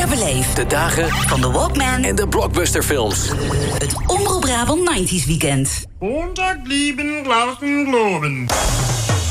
Herbeleef de dagen van de Walkman en de blockbusterfilms. Het Omroep Brabant 90s Weekend. Montag lieben, lassen, geloven.